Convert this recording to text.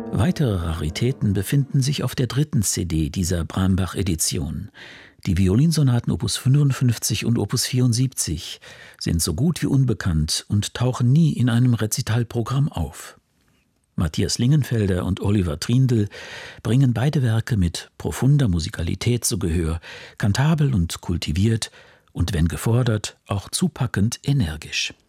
Weitere Raritäten befinden sich auf der dritten CD dieser Brahmbach-Edition. Die Violinsonaten Opus 55 und Opus 74 sind so gut wie unbekannt und tauchen nie in einem Rezitalprogramm auf. Matthias Lingenfelder und Oliver Trindl bringen beide Werke mit profunder Musikalität zu Gehör, kantabel und kultiviert und wenn gefordert, auch zupackend energisch.